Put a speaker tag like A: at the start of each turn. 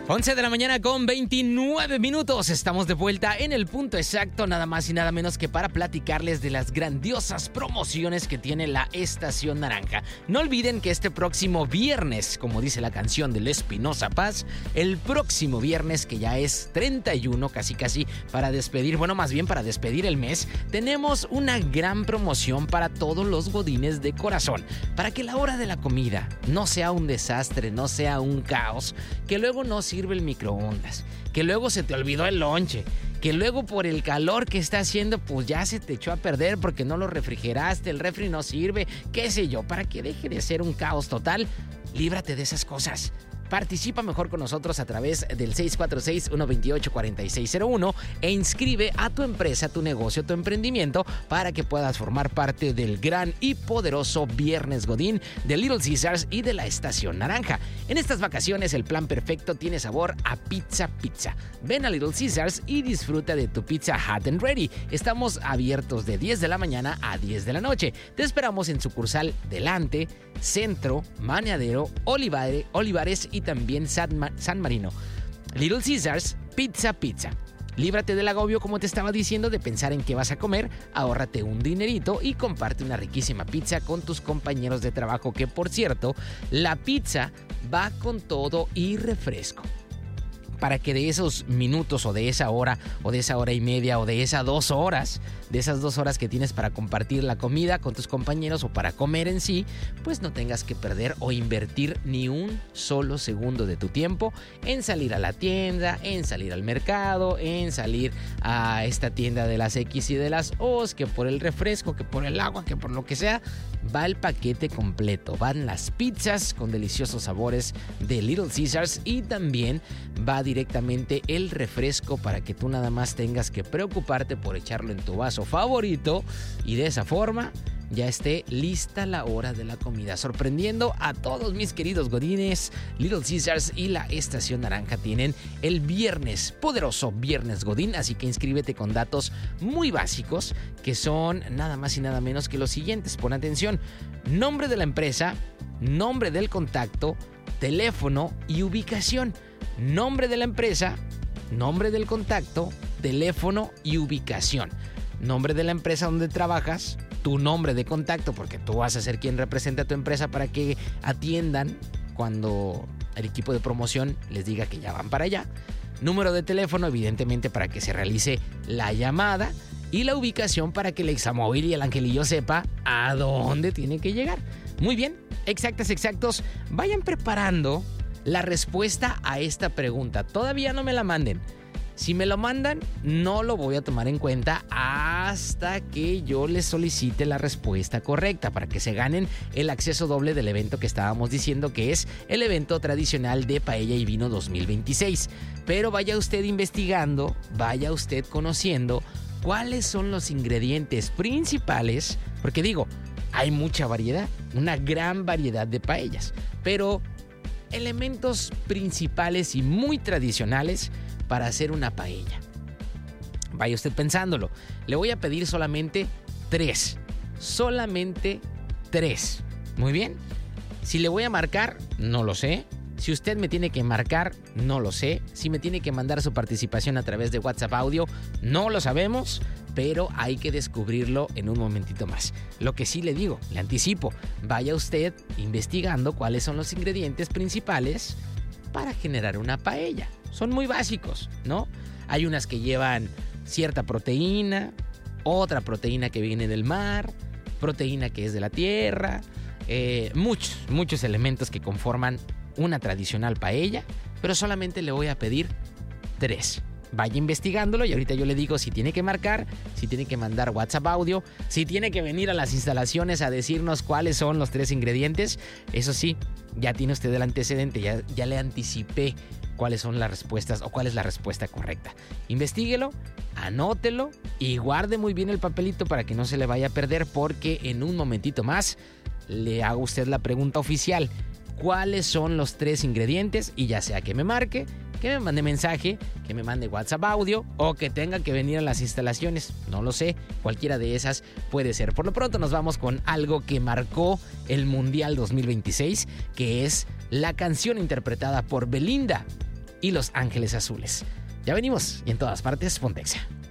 A: 11 de la mañana con 29 minutos. Estamos de vuelta en el punto exacto, nada más y nada menos que para platicarles de las grandiosas promociones que tiene la Estación Naranja. No olviden que este próximo viernes, como dice la canción del Espinoza Paz, el próximo viernes, que ya es 31, casi para despedir, bueno, más bien para despedir el mes, tenemos una gran promoción para todos los godines de corazón, para que la hora de la comida no sea un desastre, no sea un caos, que luego no sirve el microondas, que luego se te olvidó el lonche, que luego por el calor que está haciendo pues ya se te echó a perder porque no lo refrigeraste, el refri no sirve, qué sé yo, para que deje de ser un caos total. Líbrate de esas cosas. Participa mejor con nosotros a través del 646-128-4601 e inscribe a tu empresa, tu negocio, tu emprendimiento para que puedas formar parte del gran y poderoso Viernes Godín de Little Caesars y de la Estación Naranja. En estas vacaciones el plan perfecto tiene sabor a pizza. Ven a Little Caesars y disfruta de tu pizza hot and ready. Estamos abiertos de 10 de la mañana a 10 de la noche. Te esperamos en sucursal Delante, Centro, Maneadero, Olivares y también San Marino. Little Caesars, pizza. Líbrate del agobio, como te estaba diciendo, de pensar en qué vas a comer. Ahórrate un dinerito y comparte una riquísima pizza con tus compañeros de trabajo, que por cierto, la pizza va con todo y refresco. Para que de esos minutos o de esa hora y media o de esas 2 horas, que tienes para compartir la comida con tus compañeros o para comer en sí, pues no tengas que perder o invertir ni un solo segundo de tu tiempo en salir a la tienda, en salir al mercado, en salir a esta tienda de las X y de las O's, que por el refresco, que por el agua, que por lo que sea. Va el paquete completo, van las pizzas con deliciosos sabores de Little Caesars y también va directamente el refresco para que tú nada más tengas que preocuparte por echarlo en tu vaso favorito y de esa forma ya esté lista la hora de la comida. Sorprendiendo a todos mis queridos godines, Little Caesars y la Estación Naranja tienen el poderoso Viernes Godín, así que inscríbete con datos muy básicos que son nada más y nada menos que los siguientes. Pon atención: nombre de la empresa, nombre del contacto, teléfono y ubicación. Nombre de la empresa, nombre del contacto, teléfono y ubicación. Nombre de la empresa donde trabajas, tu nombre de contacto, porque tú vas a ser quien represente a tu empresa para que atiendan cuando el equipo de promoción les diga que ya van para allá. Número de teléfono, evidentemente, para que se realice la llamada. Y la ubicación para que el examóvil y el angelillo sepa a dónde tiene que llegar. Muy bien, exactos. Vayan preparando la respuesta a esta pregunta. Todavía no me la manden. Si me lo mandan, no lo voy a tomar en cuenta hasta que yo les solicite la respuesta correcta para que se ganen el acceso doble del evento que estábamos diciendo, que es el evento tradicional de Paella y Vino 2026. Pero vaya usted investigando, vaya usted conociendo cuáles son los ingredientes principales, porque digo, hay mucha variedad, una gran variedad de paellas, pero elementos principales y muy tradicionales para hacer una paella. Vaya usted pensándolo. Le voy a pedir solamente 3. Solamente 3. Muy bien. Si le voy a marcar, no lo sé. Si usted me tiene que marcar, no lo sé. Si me tiene que mandar su participación a través de WhatsApp audio, no lo sabemos, pero hay que descubrirlo en un momentito más. Lo que sí le digo, le anticipo, vaya usted investigando cuáles son los ingredientes principales para generar una paella. Son muy básicos, ¿no? Hay unas que llevan cierta proteína, otra proteína que viene del mar, proteína que es de la tierra, muchos elementos que conforman una tradicional paella, pero solamente le voy a pedir 3. Vaya investigándolo y ahorita yo le digo si tiene que marcar, si tiene que mandar WhatsApp audio, si tiene que venir a las instalaciones a decirnos cuáles son los 3 ingredientes. Eso sí, ya tiene usted el antecedente, ya le anticipé cuáles son las respuestas o cuál es la respuesta correcta. Investíguelo, anótelo y guarde muy bien el papelito para que no se le vaya a perder, porque en un momentito más le hago a usted la pregunta oficial. ¿Cuáles son los 3 ingredientes? Y ya sea que me marque, que me mande mensaje, que me mande WhatsApp audio o que tenga que venir a las instalaciones. No lo sé, cualquiera de esas puede ser. Por lo pronto nos vamos con algo que marcó el Mundial 2026, que es la canción interpretada por Belinda y Los Ángeles Azules. Ya venimos y en todas partes, Pontexa.